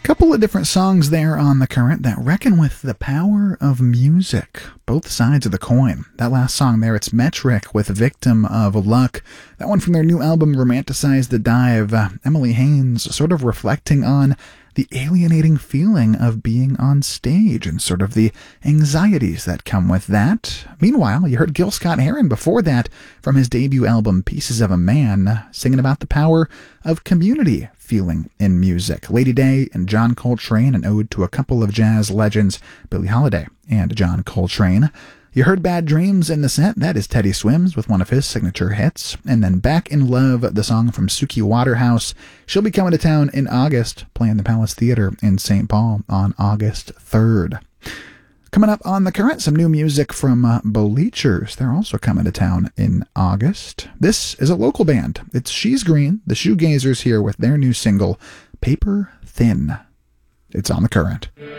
Couple of different songs there on The Current that reckon with the power of music. Both sides of the coin. That last song there, it's Metric with Victim of Luck. That one from their new album, Romanticize the Dive. Emily Haynes sort of reflecting on the alienating feeling of being on stage and sort of the anxieties that come with that. Meanwhile, you heard Gil Scott-Heron before that from his debut album, Pieces of a Man, singing about the power of community feeling in music. Lady Day and John Coltrane, an ode to a couple of jazz legends, Billie Holiday and John Coltrane. You heard Bad Dreams in the set. That is Teddy Swims with one of his signature hits. And then Back in Love, the song from Suki Waterhouse. She'll be coming to town in August, playing the Palace Theater in St. Paul on August 3rd. Coming up on The Current, some new music from Bleachers. They're also coming to town in August. This is a local band. It's She's Green, the Shoegazers, here with their new single, Paper Thin. It's on The Current.